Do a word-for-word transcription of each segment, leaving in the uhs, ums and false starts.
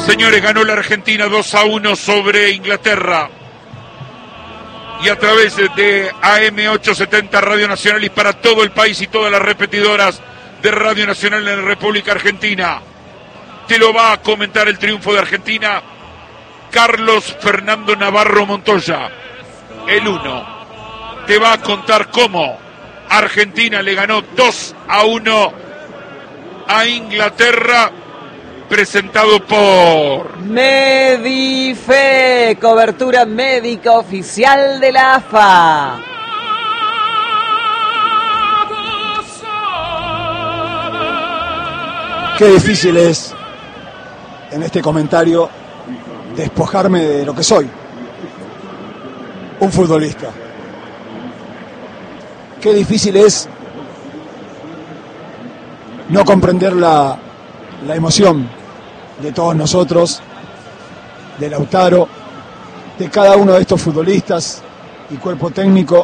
Señores, ganó la Argentina dos a uno sobre Inglaterra. Y a través de A M ochocientos setenta Radio Nacional y para todo el país y todas las repetidoras de Radio Nacional en la República Argentina, te lo va a comentar el triunfo de Argentina Carlos Fernando Navarro Montoya, el uno. Te va a contar cómo Argentina le ganó dos a uno a Inglaterra, presentado por Medife, cobertura médica oficial de la A F A. Qué difícil es en este comentario despojarme de lo que soy, un futbolista. Qué difícil es no comprender la, la emoción de todos nosotros, de Lautaro, de cada uno de estos futbolistas y cuerpo técnico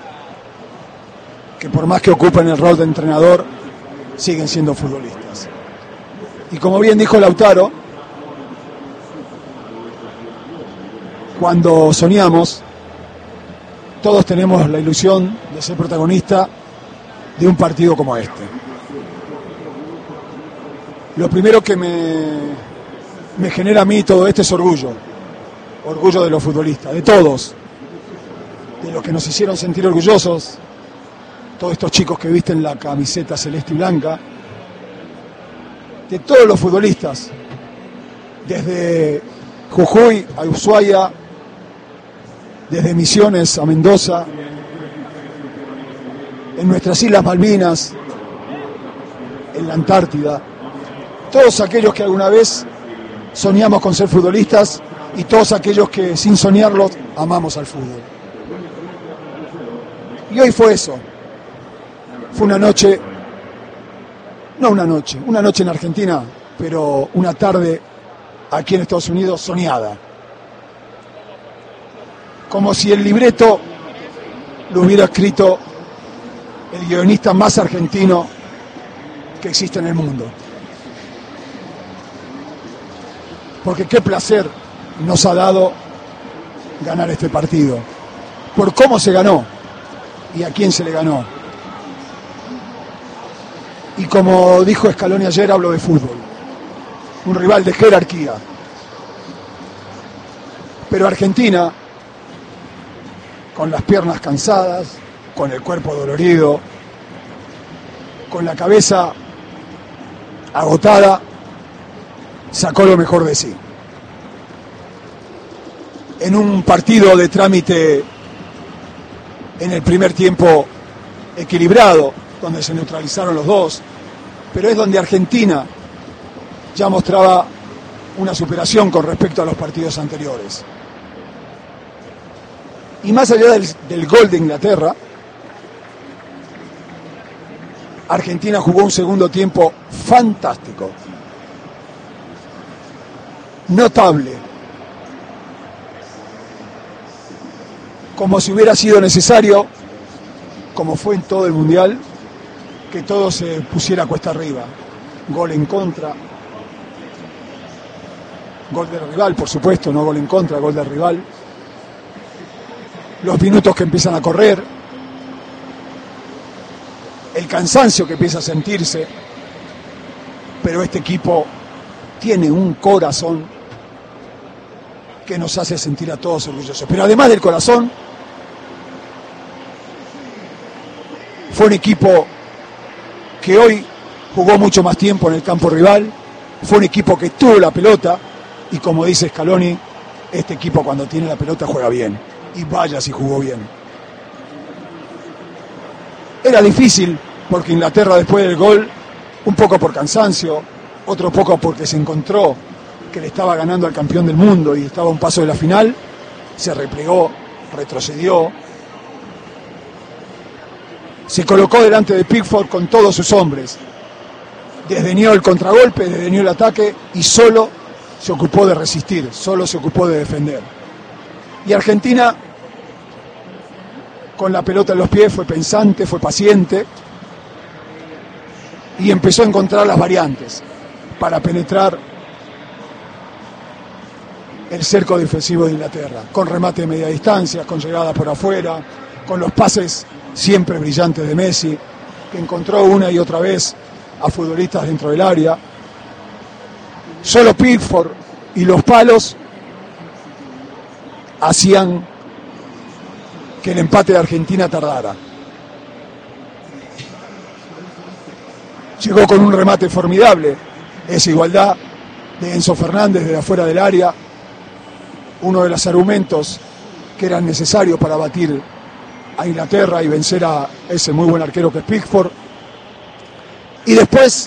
que por más que ocupen el rol de entrenador, siguen siendo futbolistas. Y como bien dijo Lautaro, cuando soñamos, todos tenemos la ilusión de ser protagonista de un partido como este. Lo primero que me, me genera a mí todo esto es orgullo, orgullo de los futbolistas, de todos, de los que nos hicieron sentir orgullosos, todos estos chicos que visten la camiseta celeste y blanca, de todos los futbolistas, desde Jujuy a Ushuaia, desde Misiones a Mendoza, en nuestras Islas Malvinas, en la Antártida, todos aquellos que alguna vez soñamos con ser futbolistas y todos aquellos que sin soñarlo amamos al fútbol. Y hoy fue eso. Fue una noche, no una noche, una noche en Argentina, pero una tarde aquí en Estados Unidos soñada. Como si el libreto lo hubiera escrito el guionista más argentino que existe en el mundo. Porque qué placer nos ha dado ganar este partido, por cómo se ganó y a quién se le ganó. Y como dijo Scaloni ayer, hablo de fútbol, un rival de jerarquía. Pero Argentina, con las piernas cansadas, con el cuerpo dolorido, con la cabeza agotada, sacó lo mejor de sí. En un partido de trámite en el primer tiempo equilibrado, donde se neutralizaron los dos, pero es donde Argentina ya mostraba una superación con respecto a los partidos anteriores. Y más allá del, del gol de Inglaterra, Argentina jugó un segundo tiempo fantástico, notable, como si hubiera sido necesario, como fue en todo el Mundial, que todo se pusiera cuesta arriba. Gol en contra, gol del rival, por supuesto, no gol en contra, gol del rival. Los minutos que empiezan a correr, el cansancio que empieza a sentirse, pero este equipo tiene un corazón que nos hace sentir a todos orgullosos. Pero además del corazón, fue un equipo que hoy jugó mucho más tiempo en el campo rival, fue un equipo que tuvo la pelota, y como dice Scaloni, este equipo cuando tiene la pelota juega bien, y vaya si jugó bien. Era difícil, porque Inglaterra después del gol, un poco por cansancio, otro poco porque se encontró que le estaba ganando al campeón del mundo y estaba a un paso de la final, se replegó, retrocedió, se colocó delante de Pickford con todos sus hombres, desdeñó el contragolpe, desdeñó el ataque y solo se ocupó de resistir, solo se ocupó de defender. Y Argentina, con la pelota en los pies, fue pensante, fue paciente y empezó a encontrar las variantes para penetrar el cerco defensivo de Inglaterra, con remate de media distancia, con llegada por afuera, con los pases siempre brillantes de Messi, que encontró una y otra vez a futbolistas dentro del área. Solo Pickford y los palos hacían que el empate de Argentina tardara. Llegó con un remate formidable, esa igualdad de Enzo Fernández desde afuera del área, uno de los argumentos que eran necesarios para batir a Inglaterra y vencer a ese muy buen arquero que es Pickford. Y después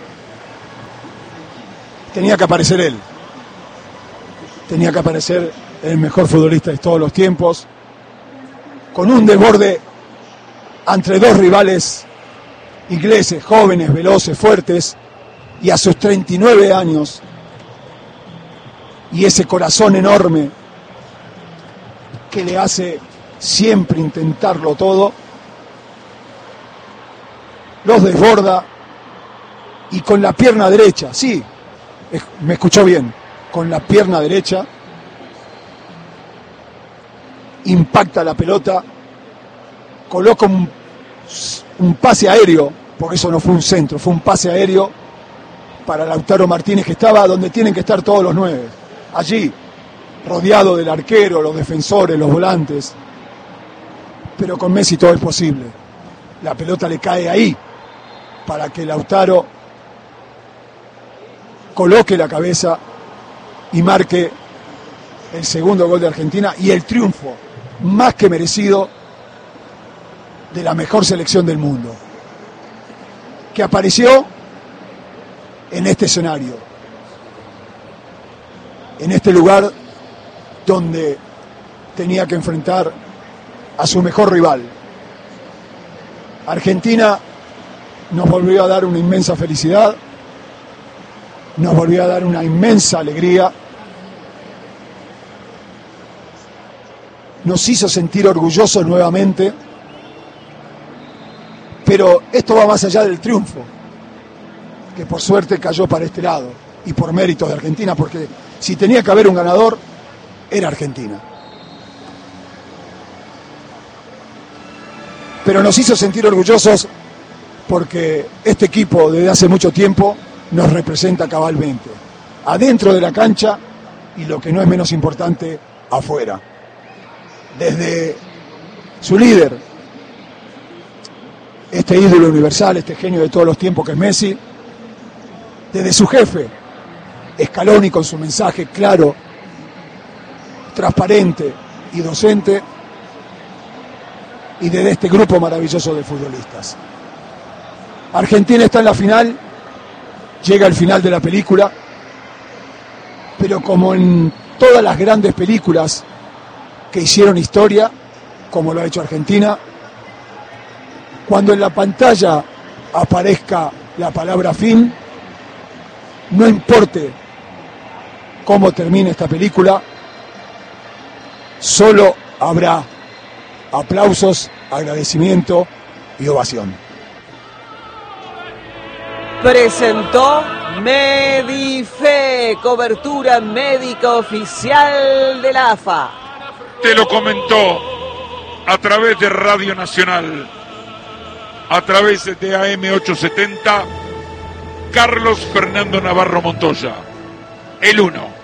tenía que aparecer él, tenía que aparecer el mejor futbolista de todos los tiempos, con un desborde entre dos rivales ingleses, jóvenes, veloces, fuertes, y a sus treinta y nueve años, y ese corazón enorme que le hace siempre intentarlo todo, los desborda y con la pierna derecha, sí, me escuchó bien, con la pierna derecha impacta la pelota, coloca un, un pase aéreo, porque eso no fue un centro, fue un pase aéreo para Lautaro Martínez, que estaba donde tienen que estar todos los nueve, allí, rodeado del arquero, los defensores, los volantes. Pero con Messi todo es posible. La pelota le cae ahí para que Lautaro coloque la cabeza y marque el segundo gol de Argentina y el triunfo más que merecido de la mejor selección del mundo, que apareció en este escenario, en este lugar donde tenía que enfrentar a su mejor rival. Argentina nos volvió a dar una inmensa felicidad, nos volvió a dar una inmensa alegría, nos hizo sentir orgullosos nuevamente, pero esto va más allá del triunfo, que por suerte cayó para este lado, y por méritos de Argentina, porque si tenía que haber un ganador, era Argentina. Pero nos hizo sentir orgullosos porque este equipo desde hace mucho tiempo nos representa cabalmente, adentro de la cancha y, lo que no es menos importante, afuera. Desde su líder, este ídolo universal, este genio de todos los tiempos que es Messi, desde su jefe, Scaloni, con su mensaje claro, transparente y docente, y desde este grupo maravilloso de futbolistas. Argentina está en la final, llega al final de la película, pero como en todas las grandes películas que hicieron historia, como lo ha hecho Argentina, cuando en la pantalla aparezca la palabra fin, no importe cómo termine esta película, solo habrá aplausos, agradecimiento y ovación. Presentó Medife, cobertura médica oficial de la A F A. Te lo comentó a través de Radio Nacional, a través de A M ochocientos setenta, Carlos Fernando Navarro Montoya, el uno.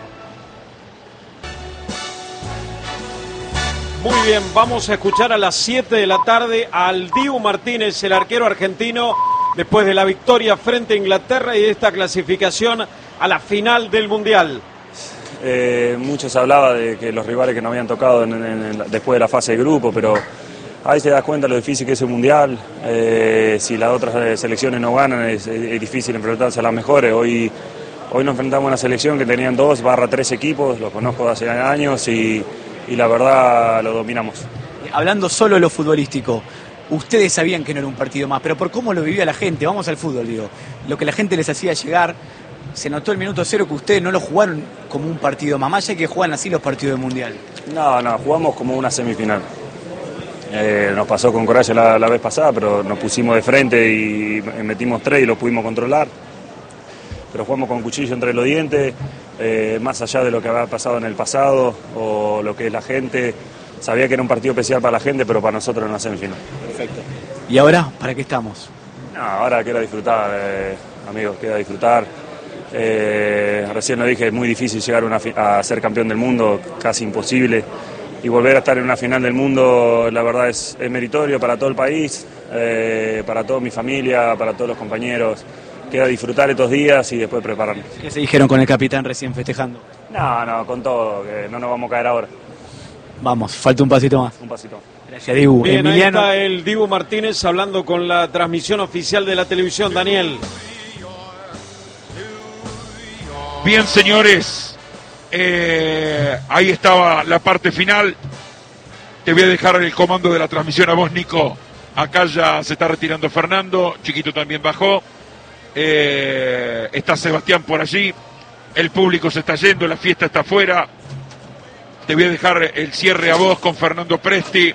Muy bien, vamos a escuchar a las siete de la tarde al Dibu Martínez, el arquero argentino, después de la victoria frente a Inglaterra y de esta clasificación a la final del Mundial. Eh, mucho se hablaba de que los rivales que nos habían tocado en, en, en, después de la fase de grupo, pero ahí se da cuenta lo difícil que es el Mundial. Eh, si las otras selecciones no ganan, es, es difícil enfrentarse a las mejores. Hoy, hoy nos enfrentamos a una selección que tenían dos barra tres equipos, los conozco de hace años y, y la verdad lo dominamos. Hablando solo de lo futbolístico, ustedes sabían que no era un partido más, pero por cómo lo vivía la gente, vamos al fútbol, digo, lo que la gente les hacía llegar, se notó el minuto cero que ustedes no lo jugaron como un partido más, más allá que juegan así los partidos del Mundial. No, no, jugamos como una semifinal. Eh, nos pasó con Croacia la, la vez pasada, pero nos pusimos de frente y metimos tres y lo pudimos controlar. pero jugamos con cuchillo entre los dientes, eh, más allá de lo que había pasado en el pasado o lo que es la gente. Sabía que era un partido especial para la gente, pero para nosotros en la semifinal. Perfecto. ¿Y ahora para qué estamos? No, ahora queda disfrutar, eh, amigos, queda disfrutar. Eh, recién lo dije, es muy difícil llegar a, una fi- a ser campeón del mundo, casi imposible. Y volver a estar en una final del mundo, la verdad es, es meritorio para todo el país, eh, para toda mi familia, para todos los compañeros. Queda disfrutar estos días y después prepararnos. ¿Qué se dijeron con el capitán recién festejando? No, no, con todo, que no nos vamos a caer ahora. Vamos, falta un pasito más. Un pasito. Gracias, Dibu. Bien, Emiliano. ahí está el Dibu Martínez hablando con la transmisión oficial de la televisión. Daniel. Bien, señores, eh, ahí estaba la parte final. Te voy a dejar el comando de la transmisión a vos, Nico. Acá ya se está retirando Fernando, Chiquito también bajó. Eh, está Sebastián por allí. El público se está yendo, la fiesta está afuera. Te voy a dejar el cierre a vos con Fernando Presti,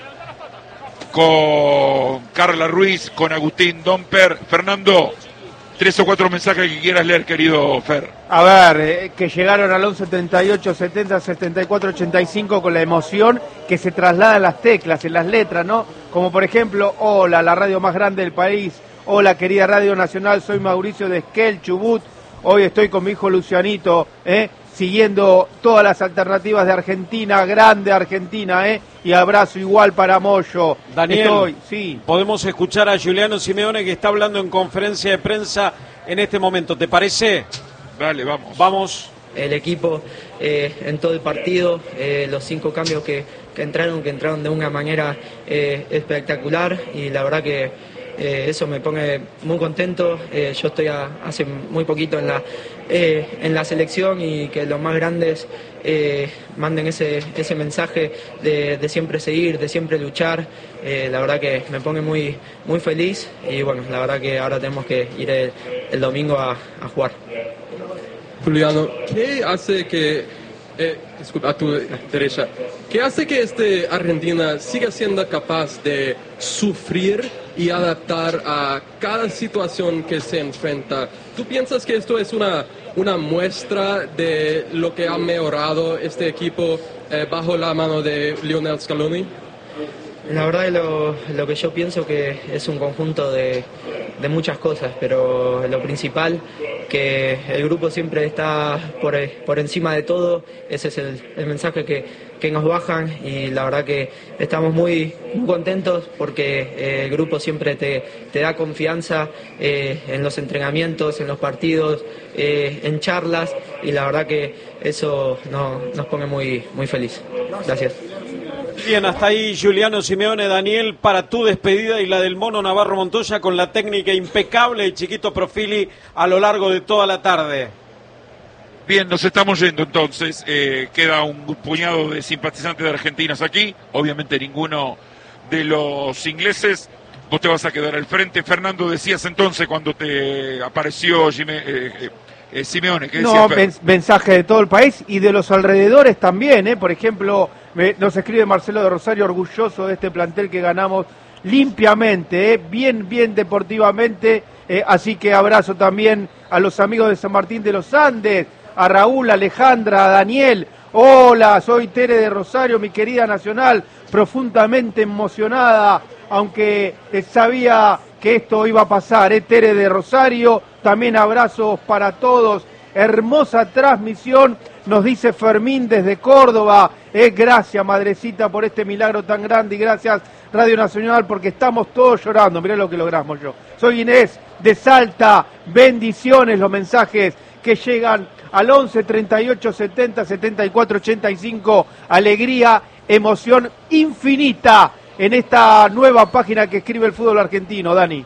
con Carla Ruiz, con Agustín Domper. Fernando, tres o cuatro mensajes que quieras leer, querido Fer. A ver, eh, que llegaron al once setenta y ocho setenta setenta y cuatro ochenta y cinco con la emoción que se traslada en las teclas, en las letras, ¿no? Como por ejemplo, hola, la radio más grande del país. Hola, querida Radio Nacional, soy Mauricio de Esquel, Chubut. Hoy estoy con mi hijo Lucianito, ¿eh? Siguiendo todas las alternativas de Argentina, grande Argentina, ¿eh? Y abrazo igual para Moyo. Daniel, Estoy, sí. podemos escuchar a Giuliano Simeone que está hablando en conferencia de prensa en este momento. ¿Te parece? Dale, vamos. Vamos. El equipo eh, en todo el partido, eh, los cinco cambios que, que entraron, que entraron de una manera eh, espectacular y la verdad que eh, eso me pone muy contento. Eh, yo estoy a, hace muy poquito en la, eh, en la selección y que los más grandes eh, manden ese, ese mensaje de, de siempre seguir, de siempre luchar. Eh, la verdad que me pone muy, muy feliz y bueno, la verdad que ahora tenemos que ir el, el domingo a, a jugar. Juliano, ¿qué hace que, eh, disculpa, a tu derecha, qué hace que este Argentina siga siendo capaz de sufrir y adaptar a cada situación que se enfrenta? ¿Tú piensas que esto es una, una muestra de lo que ha mejorado este equipo eh, bajo la mano de Lionel Scaloni? La verdad que lo, lo que yo pienso que es un conjunto de, de muchas cosas, pero lo principal, que el grupo siempre está por, por encima de todo, ese es el, el mensaje que, que nos bajan y la verdad que estamos muy, muy contentos porque eh, el grupo siempre te, te da confianza eh, en los entrenamientos, en los partidos, eh, en charlas y la verdad que eso no, nos pone muy, muy feliz. Gracias. Bien, hasta ahí Giuliano Simeone. Daniel, para tu despedida y la del Mono Navarro Montoya con la técnica impecable de Chiquito Profili a lo largo de toda la tarde. Bien, nos estamos yendo entonces. Eh, queda un puñado de simpatizantes de argentinos aquí. Obviamente ninguno de los ingleses. Vos te vas a quedar al frente. Fernando, decías entonces cuando te apareció Jimé, eh, eh, eh, Simeone. ¿Qué No, decías, men- mensaje de todo el país y de los alrededores también, ¿eh? Por ejemplo, me- nos escribe Marcelo de Rosario, orgulloso de este plantel que ganamos limpiamente, ¿eh? Bien, bien deportivamente. Eh, así que abrazo también a los amigos de San Martín de los Andes, a Raúl, a Alejandra, a Daniel. Hola, soy Tere de Rosario, mi querida Nacional, profundamente emocionada, aunque eh, sabía que esto iba a pasar, ¿eh? Tere de Rosario, también abrazos para todos, hermosa transmisión, nos dice Fermín desde Córdoba, eh, gracias madrecita por este milagro tan grande y gracias Radio Nacional porque estamos todos llorando, mirá lo que logramos yo. Soy Inés de Salta, bendiciones los mensajes que llegan al once treinta y ocho setenta setenta y cuatro ochenta y cinco, alegría, emoción infinita en esta nueva página que escribe el fútbol argentino, Dani.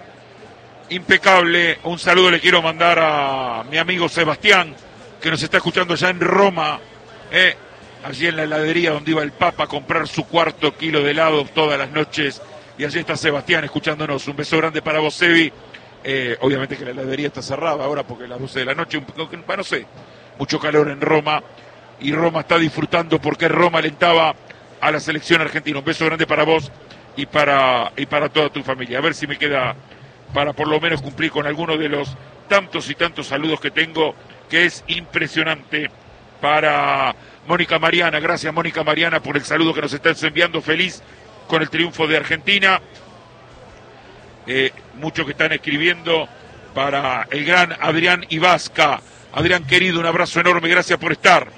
Impecable. Un saludo le quiero mandar a mi amigo Sebastián, que nos está escuchando allá en Roma, eh, allí en la heladería donde iba el Papa a comprar su cuarto kilo de helado todas las noches. Y allí está Sebastián escuchándonos. Un beso grande para vos, Sebi. Eh, obviamente que la heladería está cerrada ahora porque es las doce de la noche, un poco, no sé, mucho calor en Roma. Y Roma está disfrutando porque Roma alentaba a la selección argentina. Un beso grande para vos y para, y para toda tu familia. A ver si me queda para por lo menos cumplir con alguno de los tantos y tantos saludos que tengo, que es impresionante. Para Mónica Mariana, gracias Mónica Mariana por el saludo que nos estás enviando, feliz con el triunfo de Argentina. Eh, muchos que están escribiendo para el gran Adrián Ibasca. Adrián querido, un abrazo enorme, gracias por estar.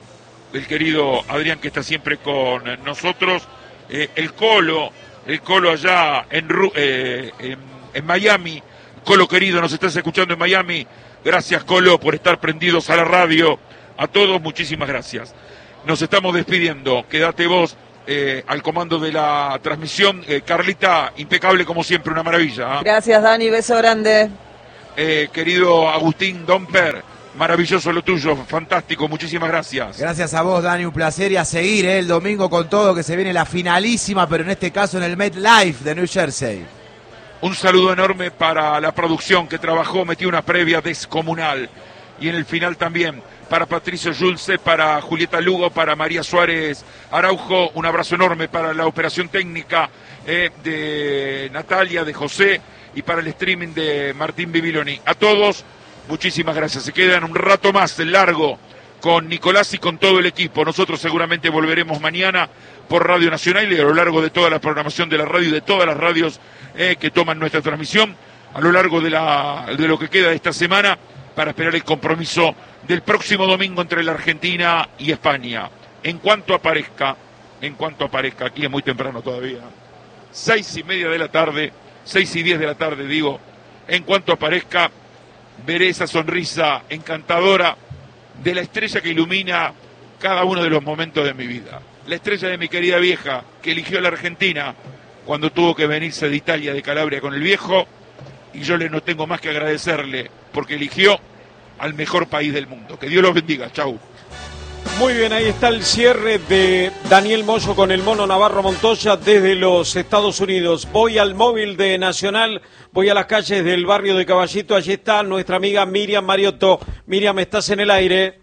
El querido Adrián que está siempre con nosotros. Eh, el Colo, el Colo allá en, eh, en, en Miami. Colo querido, nos estás escuchando en Miami. Gracias Colo por estar prendidos a la radio. A todos, muchísimas gracias. Nos estamos despidiendo. Quédate vos eh, al comando de la transmisión. Eh, Carlita, impecable como siempre, una maravilla. ¿eh? Gracias, Dani, beso grande. Eh, querido Agustín Domper, maravilloso lo tuyo, fantástico, muchísimas gracias. Gracias a vos, Dani, un placer, y a seguir eh, el domingo con todo, que se viene la finalísima, pero en este caso en el MetLife de New Jersey. Un saludo enorme para la producción que trabajó, metió una previa descomunal. Y en el final también para Patricio Julce, para Julieta Lugo, para María Suárez Araujo, un abrazo enorme para la operación técnica eh, de Natalia, de José, y para el streaming de Martín Bibiloni. A todos, muchísimas gracias. Se quedan un rato más largo con Nicolás y con todo el equipo. Nosotros seguramente volveremos mañana por Radio Nacional y a lo largo de toda la programación de la radio y de todas las radios eh, que toman nuestra transmisión a lo largo de, la, de lo que queda de esta semana, para esperar el compromiso del próximo domingo entre la Argentina y España. En cuanto aparezca, en cuanto aparezca, aquí es muy temprano todavía, seis y media de la tarde, seis y diez de la tarde digo, en cuanto aparezca, veré esa sonrisa encantadora de la estrella que ilumina cada uno de los momentos de mi vida. La estrella de mi querida vieja, que eligió a la Argentina cuando tuvo que venirse de Italia, de Calabria con el viejo, y yo le no tengo más que agradecerle, porque eligió al mejor país del mundo. Que Dios los bendiga. Chau. Muy bien, ahí está el cierre de Daniel Moyo con el Mono Navarro Montoya desde los Estados Unidos. Voy al móvil de Nacional, voy a las calles del barrio de Caballito. Allí está nuestra amiga Miriam Mariotto. Miriam, ¿estás en el aire?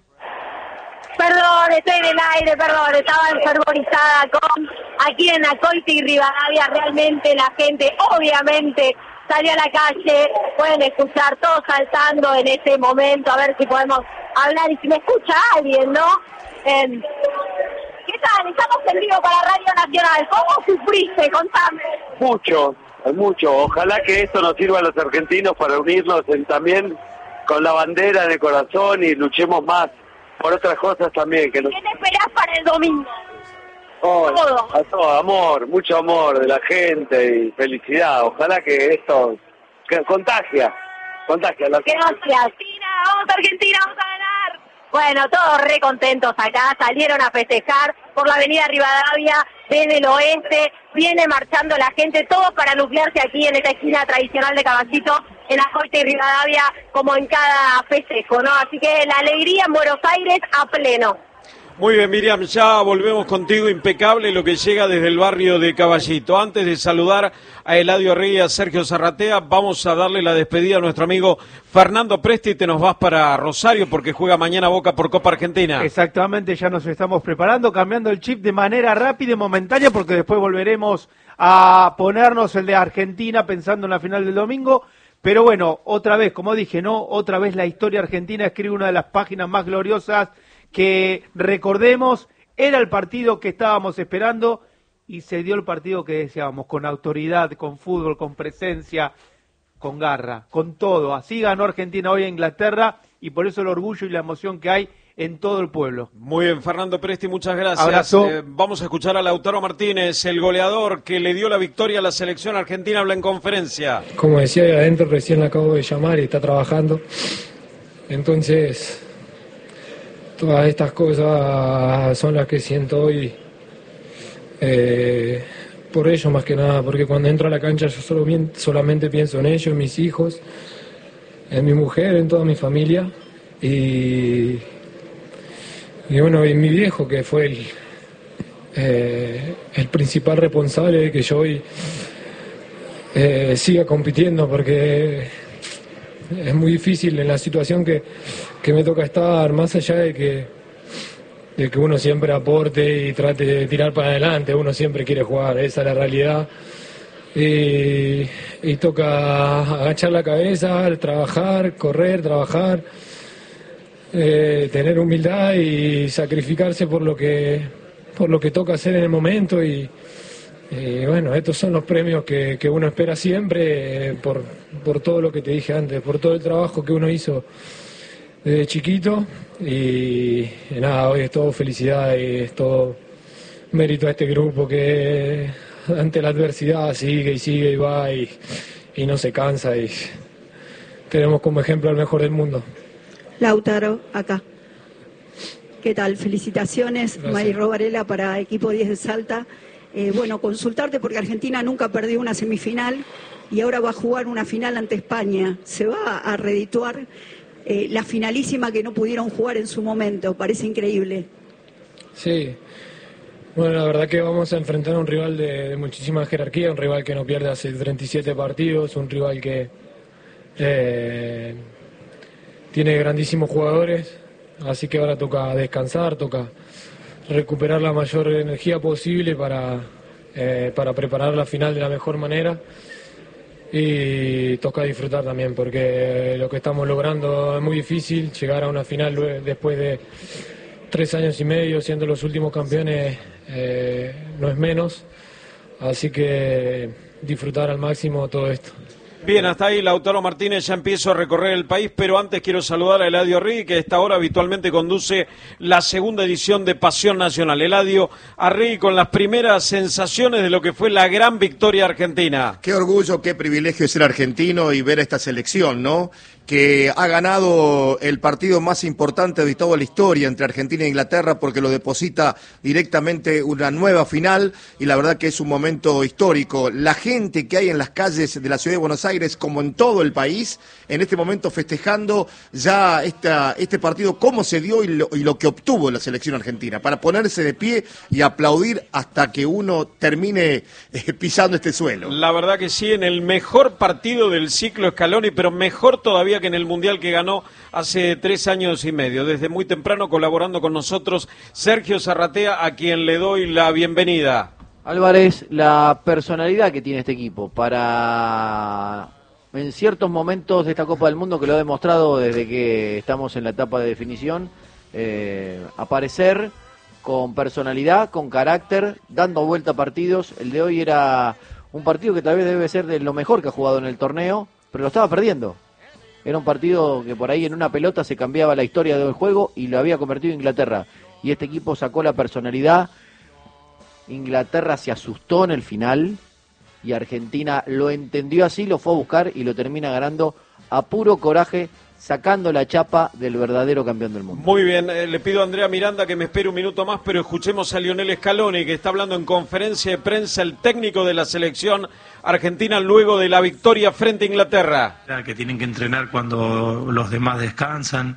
Perdón, estoy en el aire, perdón, estaba enfervorizada con aquí en Acolte y Rivadavia. Realmente la gente, obviamente, salió a la calle, pueden escuchar todos saltando en este momento, a ver si podemos hablar y si me escucha alguien, ¿no? Eh, ¿Qué tal? Estamos en vivo para Radio Nacional. ¿Cómo sufriste? Contame. Mucho, mucho. Ojalá que esto nos sirva a los argentinos para unirnos en, también con la bandera en el corazón y luchemos más por otras cosas también. Que nos... ¿Qué te esperás para el domingo? Oh, a todo, amor, mucho amor de la gente y felicidad. Ojalá que esto que contagia, contagia. La... Gracias. Argentina, vamos Argentina, vamos a ganar. Bueno, todos re contentos acá, salieron a festejar por la avenida Rivadavia, desde el oeste, viene marchando la gente, todos para nuclearse aquí en esta esquina tradicional de Caballito, en Acolte y Rivadavia, como en cada festejo, ¿no? Así que la alegría en Buenos Aires a pleno. Muy bien, Miriam, ya volvemos contigo, impecable lo que llega desde el barrio de Caballito. Antes de saludar a Eladio Rey y a Sergio Zarratea, vamos a darle la despedida a nuestro amigo Fernando Presti. Te nos vas para Rosario porque juega mañana Boca por Copa Argentina. Exactamente, ya nos estamos preparando, cambiando el chip de manera rápida y momentánea, porque después volveremos a ponernos el de Argentina pensando en la final del domingo. Pero bueno, otra vez, como dije, ¿no? Otra vez la historia argentina escribe una de las páginas más gloriosas que, recordemos, era el partido que estábamos esperando y se dio el partido que deseábamos, con autoridad, con fútbol, con presencia, con garra, con todo. Así ganó Argentina hoy a Inglaterra y por eso el orgullo y la emoción que hay en todo el pueblo. Muy bien, Fernando Presti, muchas gracias. Abrazo. Eh, vamos a escuchar a Lautaro Martínez, el goleador que le dio la victoria a la selección argentina, habla en conferencia. Como decía ahí adentro, recién la acabo de llamar y está trabajando. Entonces, todas estas cosas son las que siento hoy eh, por ellos más que nada, porque cuando entro a la cancha yo solo, solamente pienso en ellos, en mis hijos, en mi mujer, en toda mi familia y, y bueno, en mi viejo, que fue el, eh, el principal responsable de que yo hoy eh, siga compitiendo, porque es muy difícil en la situación que, que me toca estar, más allá de que, de que uno siempre aporte y trate de tirar para adelante, uno siempre quiere jugar, esa es la realidad. y, y toca agachar la cabeza, trabajar, correr, trabajar, eh, tener humildad y sacrificarse por lo que por lo que toca hacer en el momento. Y, y bueno, estos son los premios que, que uno espera siempre, eh, por, por todo lo que te dije antes, por todo el trabajo que uno hizo desde chiquito. Y, y nada, hoy es todo felicidad y es todo mérito a este grupo que ante la adversidad sigue y sigue y va y, y no se cansa, y tenemos como ejemplo al mejor del mundo. Lautaro, acá. ¿Qué tal? Felicitaciones, Mayro Varela, para Equipo diez de Salta. Eh, bueno, consultarte porque Argentina nunca perdió una semifinal y ahora va a jugar una final ante España. ¿Se va a redituar eh, la finalísima que no pudieron jugar en su momento? Parece increíble. Sí. Bueno, la verdad que vamos a enfrentar a un rival de, de muchísima jerarquía, un rival que no pierde hace treinta y siete partidos, un rival que eh, tiene grandísimos jugadores, así que ahora toca descansar, toca recuperar la mayor energía posible para, eh, para preparar la final de la mejor manera, y toca disfrutar también porque lo que estamos logrando es muy difícil. Llegar a una final después de tres años y medio siendo los últimos campeones eh, no es menos, así que disfrutar al máximo todo esto. Bien, hasta ahí Lautaro Martínez, ya empiezo a recorrer el país, pero antes quiero saludar a Eladio Arregui, que a esta hora habitualmente conduce la segunda edición de Pasión Nacional. Eladio Arregui, con las primeras sensaciones de lo que fue la gran victoria argentina. Qué orgullo, qué privilegio ser argentino y ver esta selección, ¿no? Que ha ganado el partido más importante de toda la historia entre Argentina e Inglaterra, porque lo deposita directamente una nueva final, y la verdad que es un momento histórico. La gente que hay en las calles de la ciudad de Buenos Aires, como en todo el país, en este momento festejando ya esta, este partido, cómo se dio y lo, y lo que obtuvo la selección argentina, para ponerse de pie y aplaudir hasta que uno termine eh, pisando este suelo. La verdad que sí, en el mejor partido del ciclo Scaloni, pero mejor todavía que en el Mundial que ganó hace tres años y medio. Desde muy temprano colaborando con nosotros Sergio Zarratea, a quien le doy la bienvenida. Álvarez, la personalidad que tiene este equipo para, en ciertos momentos de esta Copa del Mundo, que lo ha demostrado desde que estamos en la etapa de definición, eh, aparecer con personalidad, con carácter, dando vuelta a partidos. El de hoy era un partido que tal vez debe ser de lo mejor que ha jugado en el torneo, pero lo estaba perdiendo. Era un partido que por ahí en una pelota se cambiaba la historia del juego y lo había convertido Inglaterra. Y este equipo sacó la personalidad. Inglaterra se asustó en el final y Argentina lo entendió así, lo fue a buscar y lo termina ganando a puro coraje, sacando la chapa del verdadero campeón del mundo. Muy bien, eh, le pido a Andrea Miranda que me espere un minuto más, pero escuchemos a Lionel Scaloni, que está hablando en conferencia de prensa, el técnico de la selección argentina luego de la victoria frente a Inglaterra. Que tienen que entrenar cuando los demás descansan.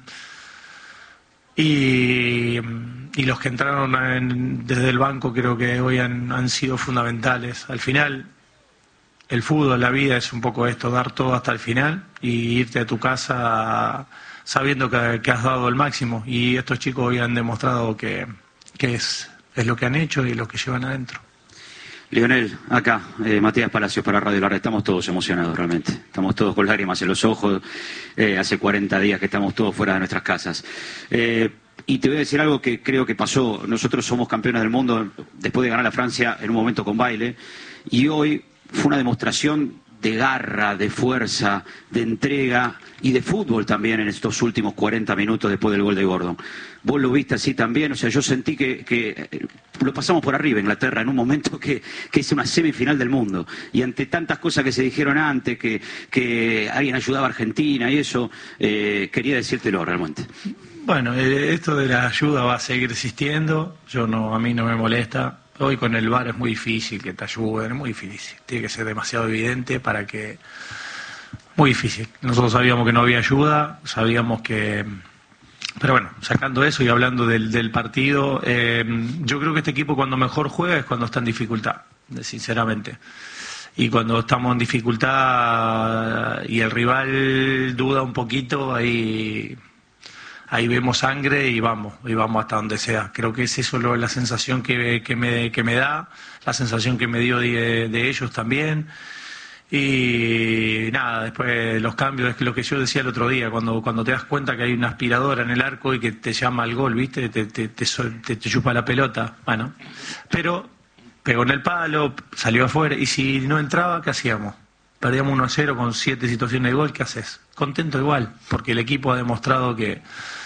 Y, y los que entraron en, desde el banco creo que hoy han, han sido fundamentales. Al final, el fútbol, la vida es un poco esto, dar todo hasta el final y irte a tu casa sabiendo que, que has dado el máximo. Y estos chicos hoy han demostrado que, que es, es lo que han hecho y lo que llevan adentro. Lionel, acá, eh, Matías Palacios para Radio La Red. Estamos todos emocionados realmente, estamos todos con lágrimas en los ojos, eh, hace cuarenta días que estamos todos fuera de nuestras casas. Eh, y te voy a decir algo que creo que pasó, nosotros somos campeones del mundo después de ganar a Francia en un momento con baile, y hoy fue una demostración de garra, de fuerza, de entrega y de fútbol también en estos últimos cuarenta minutos después del gol de Gordon. Vos lo viste así también, o sea, yo sentí que, que lo pasamos por arriba Inglaterra en un momento que, que es una semifinal del mundo, y ante tantas cosas que se dijeron antes, que, que alguien ayudaba a Argentina y eso, eh, quería decírtelo realmente. Bueno, eh, esto de la ayuda va a seguir existiendo, yo no, a mí no me molesta. Hoy con el V A R es muy difícil que te ayuden, es muy difícil. Tiene que ser demasiado evidente para que... Muy difícil. Nosotros sabíamos que no había ayuda, sabíamos que... Pero bueno, sacando eso y hablando del, del partido, eh, yo creo que este equipo cuando mejor juega es cuando está en dificultad, sinceramente. Y cuando estamos en dificultad y el rival duda un poquito, ahí... ahí vemos sangre y vamos, y vamos hasta donde sea. Creo que es eso lo, la sensación que, que, me, que me da, la sensación que me dio de, de ellos también. Y nada, después los cambios, es lo que yo decía el otro día, cuando, cuando te das cuenta que hay una aspiradora en el arco y que te llama al gol, ¿viste? Te, te, te, te, te chupa la pelota, bueno. Pero pegó en el palo, salió afuera, y si no entraba, ¿qué hacíamos? Perdíamos uno a cero con siete situaciones de gol, ¿qué haces? Contento igual, porque el equipo ha demostrado que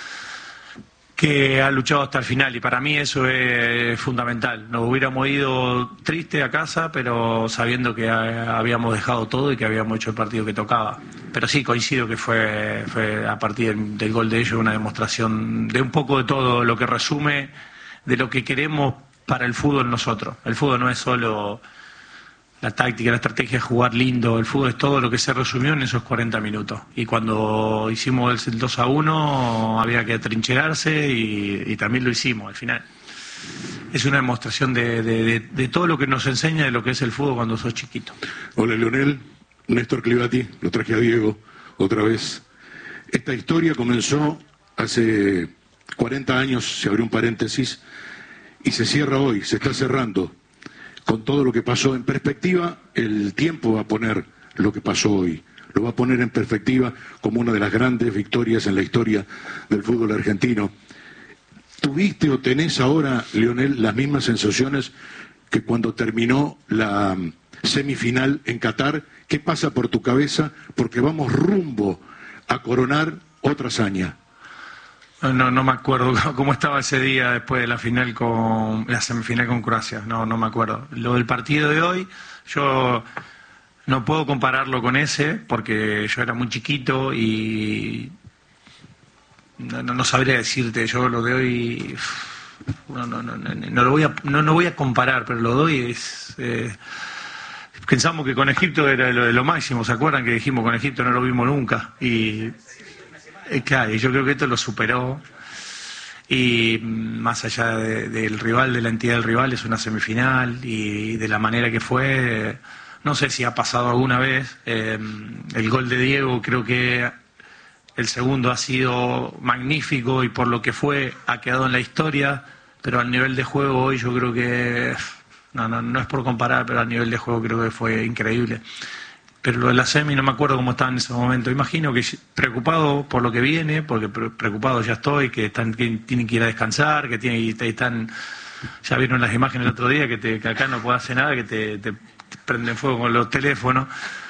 que ha luchado hasta el final, y para mí eso es fundamental. Nos hubiéramos ido triste a casa, pero sabiendo que habíamos dejado todo y que habíamos hecho el partido que tocaba. Pero sí, coincido que fue, fue a partir del, del gol de ellos una demostración de un poco de todo lo que resume de lo que queremos para el fútbol nosotros. El fútbol no es solo la táctica, la estrategia, es jugar lindo. El fútbol es todo lo que se resumió en esos cuarenta minutos. Y cuando hicimos el dos a uno había que atrincherarse y, y también lo hicimos al final. Es una demostración de, de, de, de todo lo que nos enseña de lo que es el fútbol cuando sos chiquito. Hola Leonel, Néstor Clivati, lo traje a Diego otra vez. Esta historia comenzó hace cuarenta años, se abrió un paréntesis, y se cierra hoy, se está cerrando. Con todo lo que pasó en perspectiva, el tiempo va a poner lo que pasó hoy. Lo va a poner en perspectiva como una de las grandes victorias en la historia del fútbol argentino. ¿Tuviste o tenés ahora, Leonel, las mismas sensaciones que cuando terminó la semifinal en Qatar? ¿Qué pasa por tu cabeza? Porque vamos rumbo a coronar otra hazaña. No, no me acuerdo cómo estaba ese día después de la final con la semifinal con Croacia. No, no me acuerdo. Lo del partido de hoy, yo no puedo compararlo con ese porque yo era muy chiquito y no, no, no sabría decirte. Yo lo de hoy no, no, no, no, no lo voy a no, no voy a comparar, pero lo de hoy es eh, pensamos que con Egipto era lo, lo máximo. ¿Se acuerdan que dijimos con Egipto no lo vimos nunca? Y Claro, yo creo que esto lo superó y más allá de, del rival, de la entidad del rival, es una semifinal y de la manera que fue, no sé si ha pasado alguna vez. Eh, el gol de Diego, creo que el segundo ha sido magnífico y por lo que fue ha quedado en la historia, pero al nivel de juego hoy yo creo que, no, no, no es por comparar, pero al nivel de juego creo que fue increíble. Pero lo de la semi no me acuerdo cómo estaba en ese momento. Imagino que preocupado por lo que viene, porque preocupado ya estoy, que están que tienen que ir a descansar, que tienen, están, ya vieron las imágenes el otro día, que, te, que acá no puedo hacer nada, que te, te, te prenden fuego con los teléfonos.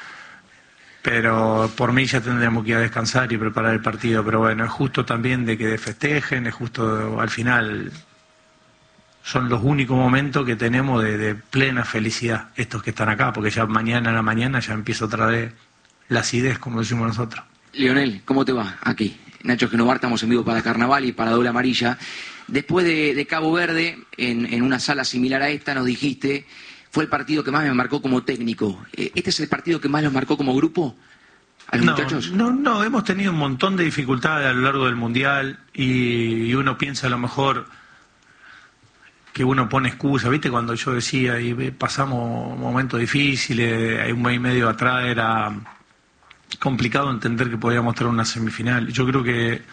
Pero por mí ya tendríamos que ir a descansar y preparar el partido. Pero bueno, es justo también de que festejen, es justo al final. Son los únicos momentos que tenemos de, de plena felicidad, estos que están acá, porque ya mañana a la mañana ya empieza otra vez la acidez, como decimos nosotros. Leonel, ¿cómo te va? Aquí, Nacho Genovar, estamos en vivo para Carnaval y para Doble Amarilla. Después de, de Cabo Verde, en, en una sala similar a esta, nos dijiste, fue el partido que más me marcó como técnico. ¿Este es el partido que más los marcó como grupo a los no, muchachos? No, no, hemos tenido un montón de dificultades a lo largo del Mundial y, y uno piensa a lo mejor que uno pone excusa, ¿viste? Cuando yo decía, y pasamos momentos difíciles, un mes y medio atrás era complicado entender que podíamos tener una semifinal. Yo creo que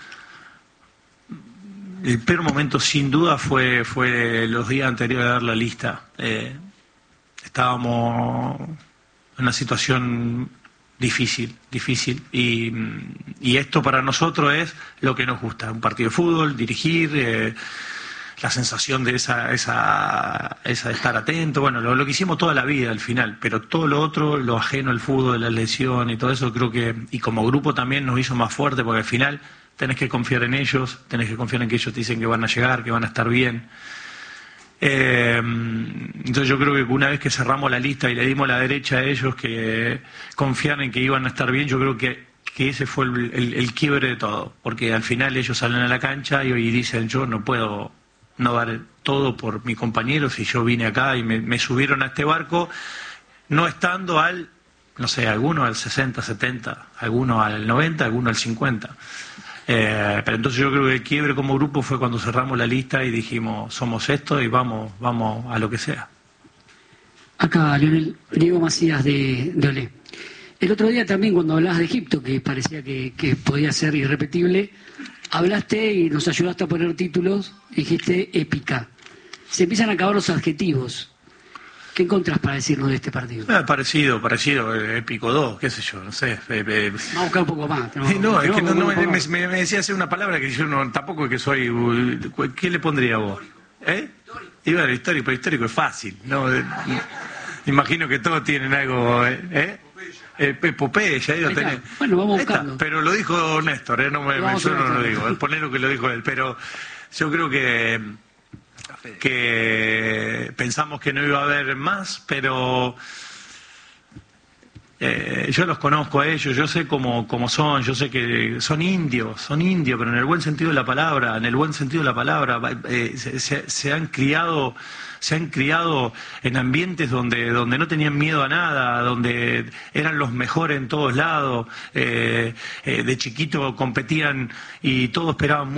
el peor momento sin duda fue fue los días anteriores a dar la lista. Eh, estábamos en una situación difícil, difícil, y, y esto para nosotros es lo que nos gusta, un partido de fútbol, dirigir, eh, la sensación de esa, esa, esa de estar atento, bueno, lo, lo que hicimos toda la vida al final, pero todo lo otro, lo ajeno al fútbol, la lesión y todo eso, creo que, y como grupo también nos hizo más fuerte, porque al final tenés que confiar en ellos, tenés que confiar en que ellos te dicen que van a llegar, que van a estar bien. Eh, entonces yo creo que una vez que cerramos la lista y le dimos la derecha a ellos que confiaran en que iban a estar bien, yo creo que que ese fue el, el, el quiebre de todo, porque al final ellos salen a la cancha y, y dicen, yo no puedo no dar todo por mi compañero si yo vine acá y me, me subieron a este barco no estando al, no sé, alguno al sesenta, setenta, alguno al noventa, alguno al cincuenta. Eh, pero entonces yo creo que el quiebre como grupo fue cuando cerramos la lista y dijimos, somos esto y vamos, vamos a lo que sea. Acá, Leonel, Diego Macías de, de Olé. El otro día también cuando hablabas de Egipto, que parecía que, que podía ser irrepetible, hablaste y nos ayudaste a poner títulos, dijiste épica. Se empiezan a acabar los adjetivos. ¿Qué encontrás para decirnos de este partido? Eh, parecido, parecido, eh, épico dos, qué sé yo, no sé. Eh, eh. Vamos a buscar un poco más. No, no es que no, no me, me, me decía hacer una palabra que yo no, tampoco es que soy... Uh, ¿qué le pondría vos? ¿Eh? Y bueno, histórico, pero histórico es fácil, ¿no? Eh, imagino que todos tienen algo... ¿Eh? ¿Eh? Epopeya, ahí lo tenés. Bueno, vamos buscando. Está, pero lo dijo Néstor, ¿eh? No me, me, yo no lo digo, poner lo que lo dijo él, pero yo creo que... que pensamos que no iba a haber más, pero eh, yo los conozco a ellos, yo sé cómo, cómo son, yo sé que son indios, son indios, pero en el buen sentido de la palabra, en el buen sentido de la palabra, eh, se, se, se han criado, se han criado en ambientes donde, donde no tenían miedo a nada, donde eran los mejores en todos lados, eh, eh, de chiquito competían y todos esperaban